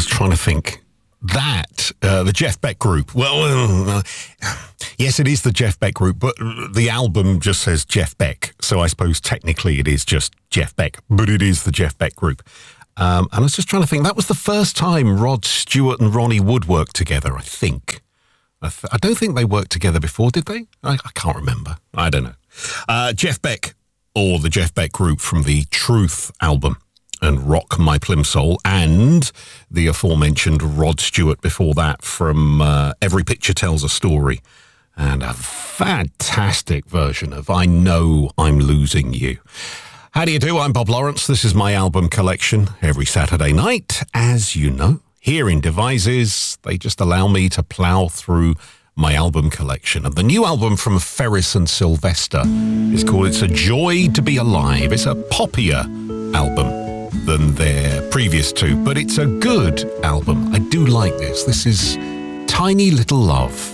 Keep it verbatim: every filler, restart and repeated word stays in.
was trying to think. That, uh, the Jeff Beck Group. Well, uh, yes, it is the Jeff Beck Group, but the album just says Jeff Beck. So I suppose technically it is just Jeff Beck, but it is the Jeff Beck Group. Um, and I was just trying to think, that was the first time Rod Stewart and Ronnie Wood worked together, I think. I, th- I don't think they worked together before, did they? I, I can't remember. I don't know. Uh, Jeff Beck, or the Jeff Beck Group from the Truth album, and Rock My Plimsoll, and the aforementioned Rod Stewart before that from uh, Every Picture Tells a Story, and a fantastic version of I Know I'm Losing You. How do you do? I'm Bob Lawrence. This is my album collection every Saturday night. As you know, here in Devices, they just allow me to plough through my album collection. And the new album from Ferris and Sylvester is called It's a Joy to Be Alive. It's a poppier album than their previous two, but it's a good album. I do like this. This is Tiny Little Love.